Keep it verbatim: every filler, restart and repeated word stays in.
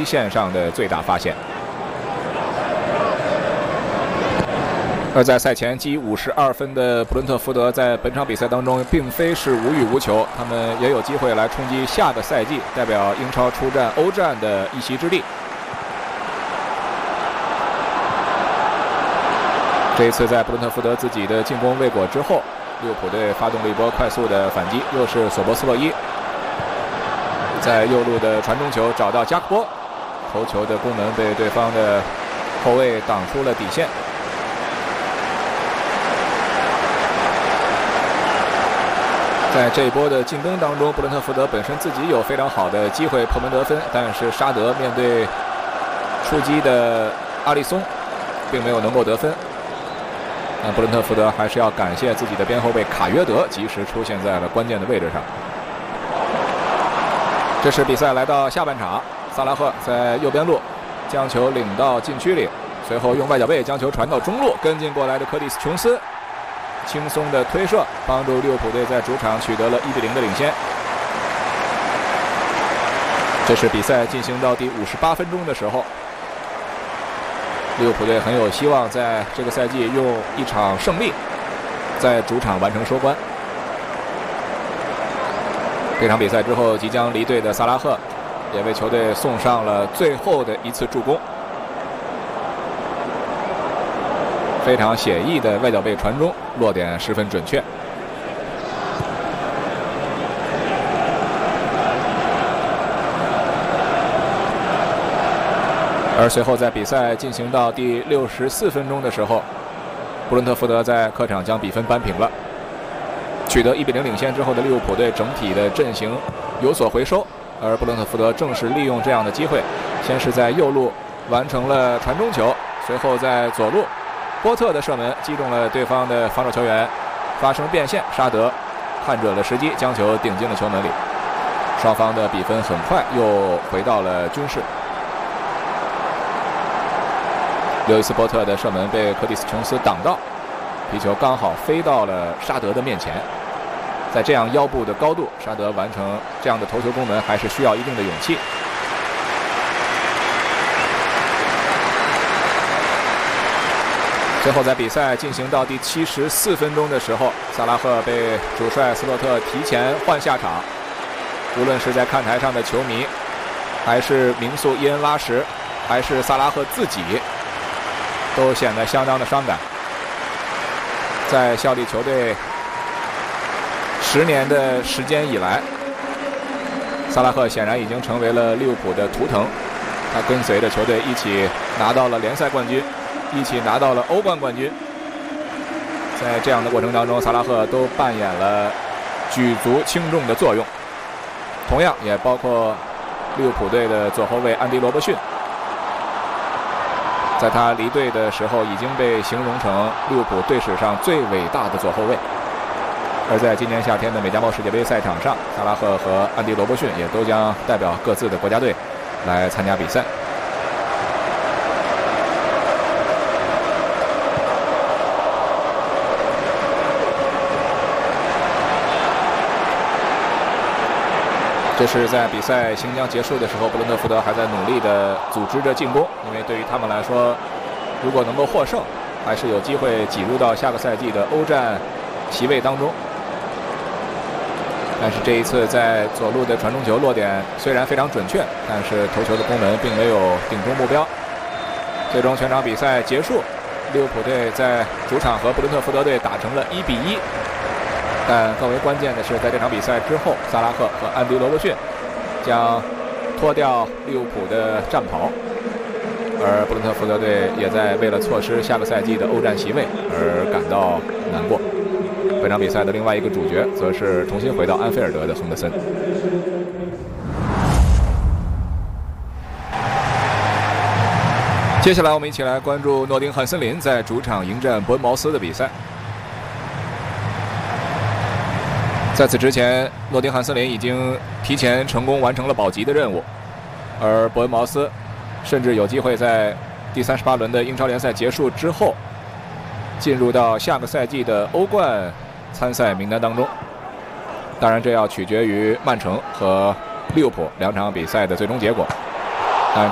击线上的最大发现。而在赛前积五十二分的布伦特福德，在本场比赛当中并非是无欲无求，他们也有机会来冲击下个赛季代表英超出战欧战的一席之地。这一次在布伦特福德自己的进攻未果之后，利物浦队发动了一波快速的反击，又是索博斯洛伊在右路的传中球找到加克波，头球的攻门被对方的后卫挡出了底线。在这一波的进攻当中，布伦特福德本身自己有非常好的机会破门得分，但是沙德面对出击的阿里松并没有能够得分。那布伦特福德还是要感谢自己的边后卫卡约德及时出现在了关键的位置上。这是比赛来到下半场，萨拉赫在右边路将球领到禁区里，随后用外脚背将球传到中路，跟进过来的柯蒂斯琼斯轻松的推射，帮助利物浦队在主场取得了一比零的领先。这是比赛进行到第五十八分钟的时候，利物浦队很有希望在这个赛季用一场胜利在主场完成收官。这场比赛之后，即将离队的萨拉赫也为球队送上了最后的一次助攻，非常写意的外脚背传中，落点十分准确。而随后在比赛进行到第六十四分钟的时候，布伦特福德在客场将比分扳平了。取得一比零领先之后的利物浦队整体的阵型有所回收，而布伦特福德正是利用这样的机会，先是在右路完成了传中球，随后在左路波特的射门击中了对方的防守球员，发生变线，沙德看准了时机，将球顶进了球门里。双方的比分很快又回到了均势。刘易斯波特的射门被柯蒂斯琼斯挡到，皮球刚好飞到了沙德的面前。在这样腰部的高度，沙德完成这样的头球攻门还是需要一定的勇气。最后在比赛进行到第七十四分钟的时候，萨拉赫被主帅斯洛特提前换下场。无论是在看台上的球迷，还是名宿伊恩拉什，还是萨拉赫自己，都显得相当的伤感。在效力球队十年的时间以来，萨拉赫显然已经成为了利物浦的图腾。他跟随着球队一起拿到了联赛冠军，一起拿到了欧冠冠军。在这样的过程当中，萨拉赫都扮演了举足轻重的作用。同样也包括利物浦队的左后卫安迪·罗伯逊，在他离队的时候已经被形容成利物浦队史上最伟大的左后卫。而在今年夏天的美加墨世界杯赛场上，萨拉赫和安迪·罗伯逊也都将代表各自的国家队来参加比赛。这是在比赛行将结束的时候，布伦特福德还在努力地组织着进攻，因为对于他们来说，如果能够获胜，还是有机会挤入到下个赛季的欧战席位当中。但是这一次在左路的传中球落点虽然非常准确，但是头球的攻门并没有顶中目标。最终全场比赛结束，利物浦队在主场和布伦特福德队打成了一比一。但更为关键的是，在这场比赛之后，萨拉赫和安迪·罗伯逊将脱掉利物浦的战袍，而布伦特福德队也在为了错失下个赛季的欧战席位而感到难过。本场比赛的另外一个主角则是重新回到安菲尔德的亨德森。接下来我们一起来关注诺丁汉森林在主场迎战伯恩茅斯的比赛。在此之前，诺丁汉森林已经提前成功完成了保级的任务，而伯恩茅斯甚至有机会在第三十八轮的英超联赛结束之后，进入到下个赛季的欧冠参赛名单当中。当然，这要取决于曼城和利物浦两场比赛的最终结果。